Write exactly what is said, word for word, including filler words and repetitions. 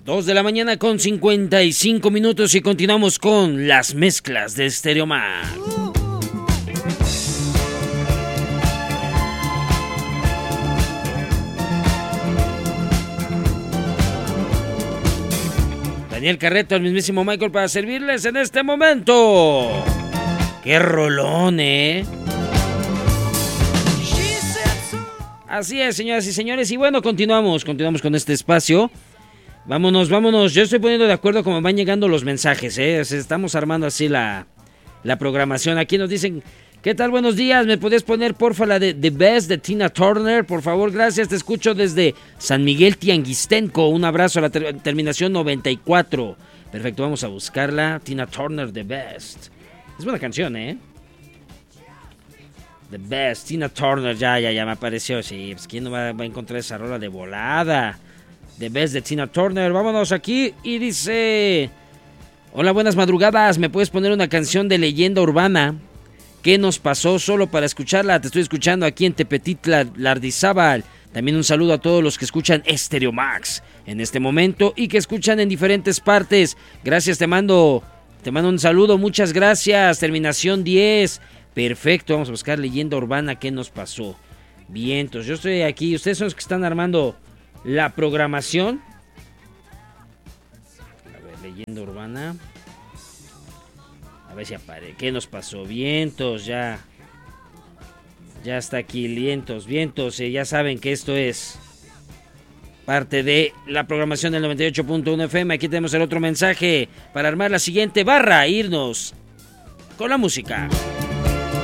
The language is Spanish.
dos de la mañana con cincuenta y cinco minutos y continuamos con las mezclas de Stereo Max. Daniel Carreto, el mismísimo Michael, para servirles en este momento. ¡Qué rolón, eh! Así es, señoras y señores, y bueno, continuamos, continuamos con este espacio. Vámonos, vámonos, yo estoy poniendo de acuerdo como van llegando los mensajes, ¿eh? Estamos armando así la, la programación. Aquí nos dicen, ¿qué tal? Buenos días, ¿me podés poner porfa la de The Best de Tina Turner? Por favor, gracias, te escucho desde San Miguel Tianguistenco. Un abrazo a la ter- terminación noventa y cuatro. Perfecto, vamos a buscarla. Tina Turner, The Best. Es buena canción, ¿eh? The Best, Tina Turner, ya, ya, ya me apareció. Sí, pues quién no va, va a encontrar esa rola de volada. The Best de Tina Turner, vámonos aquí. Y dice: hola, buenas madrugadas, ¿me puedes poner una canción de leyenda urbana? ¿Qué nos pasó? Solo para escucharla, te estoy escuchando aquí en Tepetitla, Lardizábal. También un saludo a todos los que escuchan Stereo Max en este momento y que escuchan en diferentes partes. Gracias, te mando, te mando un saludo, muchas gracias. Terminación diez. Perfecto, vamos a buscar leyenda urbana, ¿qué nos pasó? Vientos, yo estoy aquí, ustedes son los que están armando la programación. A ver, leyenda urbana. A ver si aparece, ¿qué nos pasó? Vientos, ya. Ya está aquí, vientos, vientos, eh, ya saben que esto es parte de la programación del noventa y ocho punto uno F M. Aquí tenemos el otro mensaje para armar la siguiente barra, irnos con la música.